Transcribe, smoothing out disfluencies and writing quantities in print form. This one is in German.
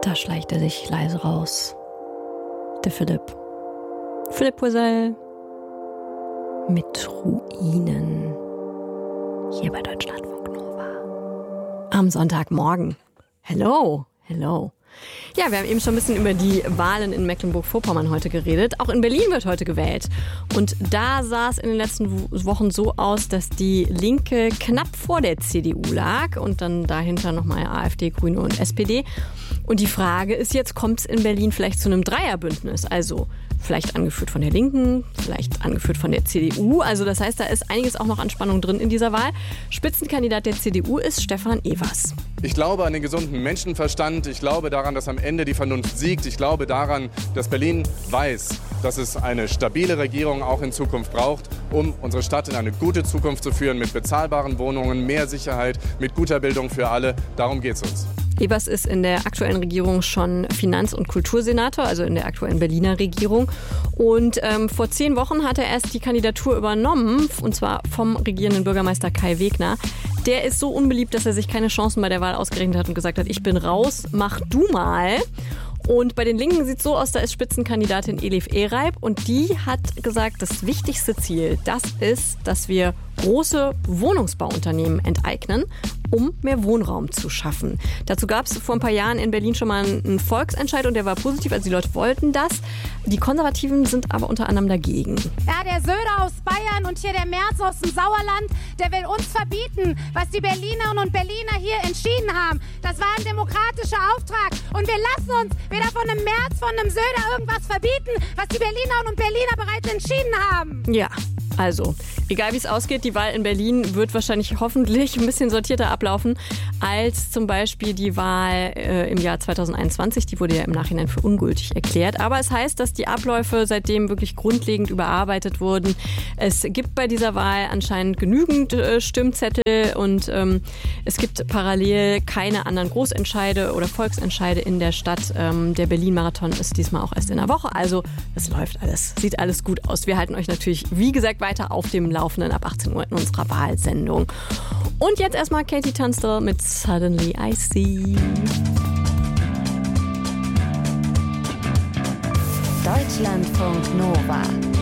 Da schleicht er sich leise raus. Der Philipp. Philipp Poisel mit Ruinen. Hier bei Deutschlandfunk Nova. Am Sonntagmorgen. Hello. Ja, wir haben eben schon ein bisschen über die Wahlen in Mecklenburg-Vorpommern heute geredet. Auch in Berlin wird heute gewählt. Und da sah es in den letzten Wochen so aus, dass die Linke knapp vor der CDU lag und dann dahinter nochmal AfD, Grüne und SPD. Und die Frage ist jetzt, kommt es in Berlin vielleicht zu einem Dreierbündnis? Also vielleicht angeführt von der Linken, vielleicht angeführt von der CDU. Also das heißt, da ist einiges auch noch an Spannung drin in dieser Wahl. Spitzenkandidat der CDU ist Stefan Evers. Ich glaube an den gesunden Menschenverstand. Ich glaube daran, dass am Ende die Vernunft siegt. Ich glaube daran, dass Berlin weiß, dass es eine stabile Regierung auch in Zukunft braucht, um unsere Stadt in eine gute Zukunft zu führen, mit bezahlbaren Wohnungen, mehr Sicherheit, mit guter Bildung für alle. Darum geht es uns. Evers ist in der aktuellen Regierung schon Finanz- und Kultursenator, also in der aktuellen Berliner Regierung. Und vor 10 Wochen hat er erst die Kandidatur übernommen, und zwar vom regierenden Bürgermeister Kai Wegner. Der ist so unbeliebt, dass er sich keine Chancen bei der Wahl ausgerechnet hat und gesagt hat, ich bin raus, mach du mal. Und bei den Linken sieht es so aus, da ist Spitzenkandidatin Elif Ereib und die hat gesagt, das wichtigste Ziel, das ist, dass wir große Wohnungsbauunternehmen enteignen, um mehr Wohnraum zu schaffen. Dazu gab es vor ein paar Jahren in Berlin schon mal einen Volksentscheid und der war positiv, also die Leute wollten das. Die Konservativen sind aber unter anderem dagegen. Ja, der Söder aus Bayern und hier der Merz aus dem Sauerland, der will uns verbieten, was die Berlinerinnen und Berliner hier entschieden haben. Das war ein demokratischer Auftrag und wir lassen uns weder von einem Merz, von einem Söder irgendwas verbieten, was die Berlinerinnen und Berliner bereits entschieden haben. Ja. Also, egal wie es ausgeht, die Wahl in Berlin wird wahrscheinlich hoffentlich ein bisschen sortierter ablaufen als zum Beispiel die Wahl im Jahr 2021. Die wurde ja im Nachhinein für ungültig erklärt. Aber es heißt, dass die Abläufe seitdem wirklich grundlegend überarbeitet wurden. Es gibt bei dieser Wahl anscheinend genügend Stimmzettel und es gibt parallel keine anderen Großentscheide oder Volksentscheide in der Stadt. Der Berlin-Marathon ist diesmal auch erst in einer Woche. Also, es läuft alles. Sieht alles gut aus. Wir halten euch natürlich, wie gesagt, weiter auf dem Laufenden ab 18 Uhr in unserer Wahlsendung. Und jetzt erstmal Katie Tunstall mit Suddenly I See. Deutschlandfunk Nova.